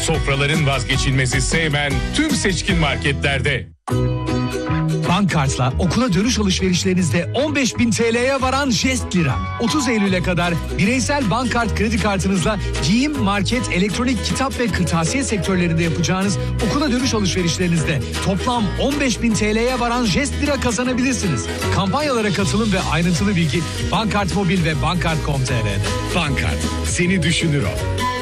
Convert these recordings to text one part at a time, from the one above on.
Sofraların vazgeçilmezi Seymen tüm seçkin marketlerde. Bankart'la okula dönüş alışverişlerinizde 15.000 TL'ye varan jest lira. 30 Eylül'e kadar bireysel Bankart kredi kartınızla giyim, market, elektronik, kitap ve kırtasiye sektörlerinde yapacağınız okula dönüş alışverişlerinizde toplam 15.000 TL'ye varan jest lira kazanabilirsiniz. Kampanyalara katılın ve ayrıntılı bilgi Bankart Mobil ve Bankart.com.tr'de. Bankart, seni düşünür o.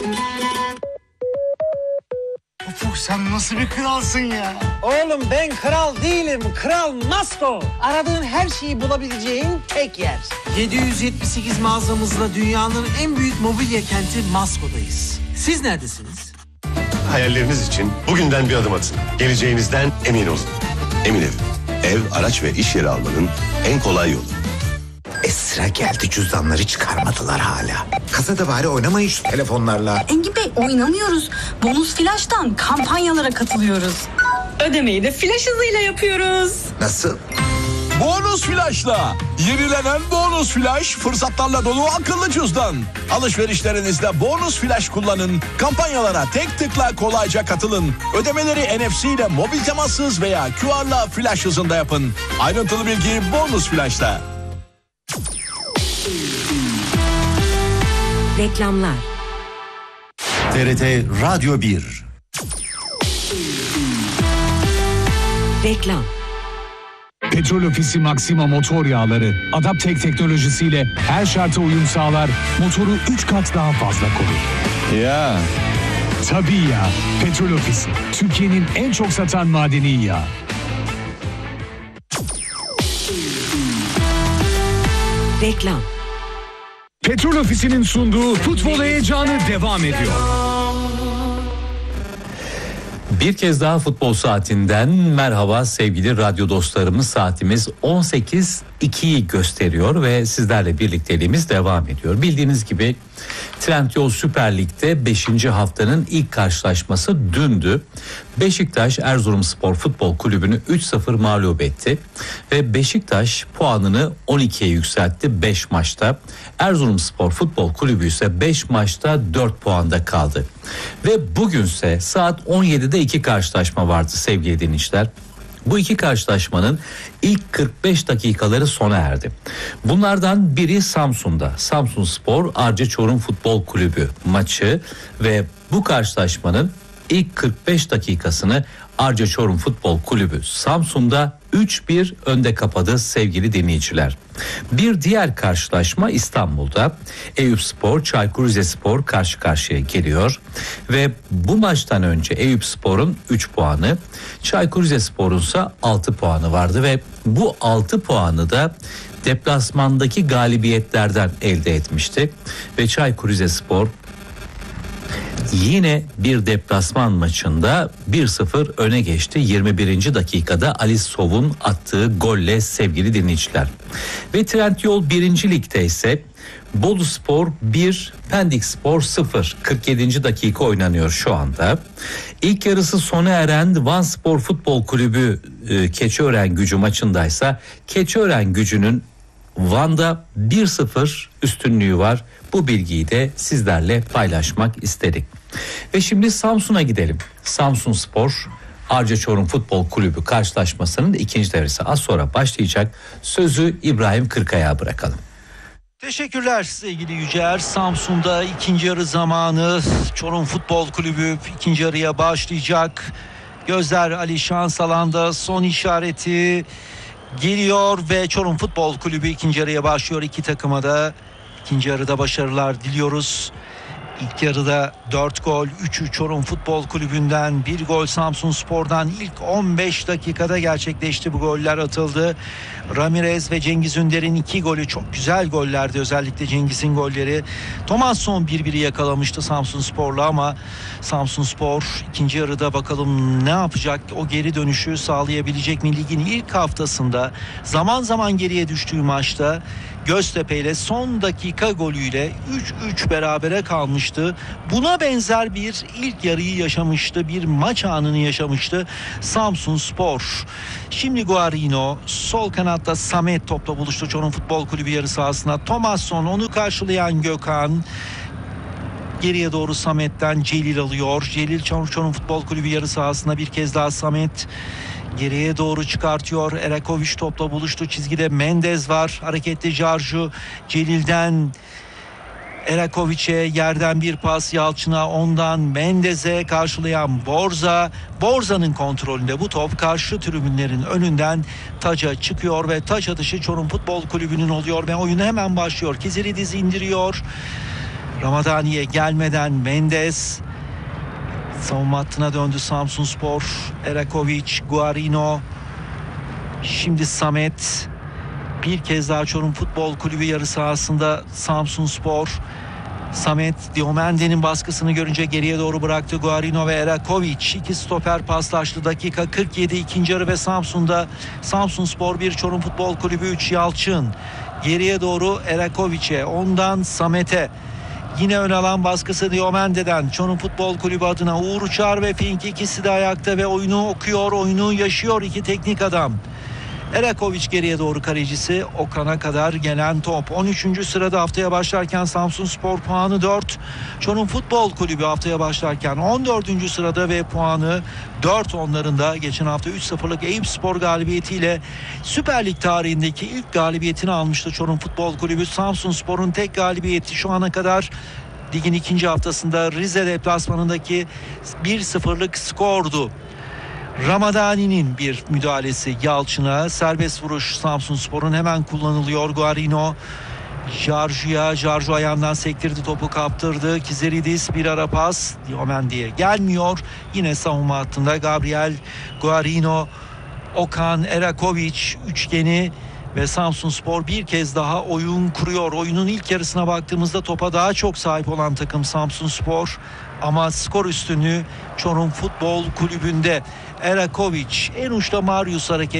Ufuk, sen nasıl bir kralsın ya? Oğlum ben kral değilim, Kral Masko. Aradığın her şeyi bulabileceğin tek yer. 778 mağazamızla dünyanın en büyük mobilya kenti Masko'dayız. Siz neredesiniz? Hayalleriniz için bugünden bir adım atın. Geleceğinizden emin olun. Emin Ev. Ev, araç ve iş yeri almanın en kolay yolu. Sıra geldi, cüzdanları çıkarmadılar hala. Kasada bari oynamayın şu telefonlarla. Engin Bey, oynamıyoruz. Bonus Flash'tan kampanyalara katılıyoruz. Ödemeyi de flash hızıyla yapıyoruz. Nasıl? Bonus Flash'la. Yenilenen Bonus Flash fırsatlarla dolu akıllı cüzdan. Alışverişlerinizde Bonus Flash kullanın. Kampanyalara tek tıkla kolayca katılın. Ödemeleri NFC ile mobil temassız veya QR'la flash hızında yapın. Ayrıntılı bilgi Bonus Flash'ta. Reklamlar. TRT Radyo 1. Reklam. Petrol Ofisi Maxima motor yağları Adaptek teknolojisiyle her şarta uyum sağlar, motoru 3 kat daha fazla korur. Ya. Tabii ya, Petrol Ofisi Türkiye'nin en çok satan madeni yağı. Reklam. Petrol Ofisi'nin sunduğu futbol heyecanı devam ediyor. Bir kez daha futbol saatinden merhaba sevgili radyo dostlarımız. Saatimiz 18.02'yi gösteriyor ve sizlerle birlikteliğimiz devam ediyor. Bildiğiniz gibi Trendyol Süper Lig'de 5. haftanın ilk karşılaşması dündü. Beşiktaş Erzurumspor Futbol Kulübü'nü 3-0 mağlup etti ve Beşiktaş puanını 12'ye yükseltti 5 maçta. Erzurumspor Futbol Kulübü ise 5 maçta 4 puanda kaldı. Ve bugünse saat 17'de 2 karşılaşma vardı sevgili dinleyiciler. Bu iki karşılaşmanın ilk 45 dakikaları sona erdi. Bunlardan biri Samsun'da. Samsunspor Arca Çorum Futbol Kulübü maçı ve bu karşılaşmanın ilk 45 dakikasını Arca Çorum Futbol Kulübü Samsun'da 3-1 önde kapadı sevgili dinleyiciler. Bir diğer karşılaşma İstanbul'da. Eyüpspor Çaykur Rizespor karşı karşıya geliyor ve bu maçtan önce Eyüpspor'un 3 puanı, Çaykur Rizespor'un ise 6 puanı vardı ve bu 6 puanı da deplasmandaki galibiyetlerden elde etmişti ve Çaykur Rizespor yine bir deplasman maçında 1-0 öne geçti. 21. dakikada Ali Sov'un attığı golle sevgili dinleyiciler. Ve Trendyol 1. Lig'de ise Boluspor 1, Pendikspor 0. 47. dakika oynanıyor şu anda. İlk yarısı sona eren Vanspor Futbol Kulübü Keçiören-Gücü maçındaysa Keçiören-Gücü'nün Van'da 1-0 üstünlüğü var. Bu bilgiyi de sizlerle paylaşmak istedik. Ve şimdi Samsun'a gidelim. Samsunspor Arca Çorum Futbol Kulübü karşılaşmasının ikinci devresi az sonra başlayacak. Sözü İbrahim Kırkaya'ya bırakalım. Teşekkürler sevgili Yücer. Samsun'da ikinci yarı zamanı. Çorum Futbol Kulübü ikinci yarıya başlayacak. Gözler Ali Şansalan'da, son işareti geliyor ve Çorum Futbol Kulübü ikinci yarıya başlıyor. İki takıma da ikinci yarıda başarılar diliyoruz. İlk yarıda 4 gol, 3'ü Çorum Futbol Kulübü'nden, 1 gol Samsunspor'dan ilk 15 dakikada gerçekleşti. Bu goller atıldı. Ramirez ve Cengiz Ünder'in 2 golü çok güzel gollerdi. Özellikle Cengiz'in golleri. Thomasson 1-1'i yakalamıştı Samsunspor'la ama Samsunspor ikinci yarıda bakalım ne yapacak? O geri dönüşü sağlayabilecek mi? Ligin ilk haftasında zaman zaman geriye düştüğü maçta Göztepe ile son dakika golüyle 3-3 berabere kalmıştı. Buna benzer bir ilk yarıyı yaşamıştı. Bir maç anını yaşamıştı Samsunspor. Şimdi Guarino, sol kanatta Samet topla buluştu Çorum Futbol Kulübü yarı sahasına. Thomasson, onu karşılayan Gökhan. Geriye doğru Samet'ten Celil alıyor. Celil Çorum Futbol Kulübü yarı sahasında bir kez daha Samet geriye doğru çıkartıyor. Erakovic topla buluştu. Çizgide Mendez var. Hareketli Jarju. Celil'den Erakovic'e, yerden bir pas Yalçın'a, ondan Mendez'e, karşılayan Borza. Borza'nın kontrolünde bu top karşı tribünlerin önünden taca çıkıyor ve taç atışı Çorum Futbol Kulübü'nün oluyor ve oyunu hemen başlıyor. Kiziridis indiriyor. Ramadani'ye gelmeden Mendez savunma hattına döndü Samsunspor. Erakovic, Guarino, şimdi Samet. Bir kez daha Çorum Futbol Kulübü yarı sahasında Samsunspor. Samet Diomende'nin baskısını görünce geriye doğru bıraktı. Guarino ve Erakovic iki stoper paslaştı. Dakika 47 ikinci yarı ve Samsunspor 1 Çorum Futbol Kulübü 3. Yalçın geriye doğru Erakovic'e, ondan Samet'e. Yine ön alan baskısı Diomende'den. Çorum Futbol Kulübü adına Uğur Uçar ve Fink ikisi de ayakta ve oyunu okuyor, oyunu yaşıyor iki teknik adam. Erakovic geriye doğru kalecisi, Okan'a kadar gelen top. 13. sırada haftaya başlarken Samsunspor puanı 4. Çorum Futbol Kulübü haftaya başlarken 14. sırada ve puanı 4 onların da. Geçen hafta 3-0'lık Eyüpspor galibiyetiyle Süper Lig tarihindeki ilk galibiyetini almıştı Çorum Futbol Kulübü. Samsunspor'un tek galibiyeti şu ana kadar ligin ikinci haftasında Rize deplasmanındaki 1-0'lık skordu. Ramadani'nin bir müdahalesi Yalçın'a, serbest vuruş Samsunspor'un hemen kullanılıyor. Guarino Jarju ayağından sektirdi, topu kaptırdı. Kiziridis bir ara pas Diomende'ye gelmiyor. Yine savunma hattında Gabriel, Guarino, Okan, Erakovic üçgeni ve Samsunspor bir kez daha oyun kuruyor. Oyunun ilk yarısına baktığımızda topa daha çok sahip olan takım Samsunspor ama skor üstünlüğü Çorum Futbol Kulübü'nde. Erakovic en uçta Marius hareket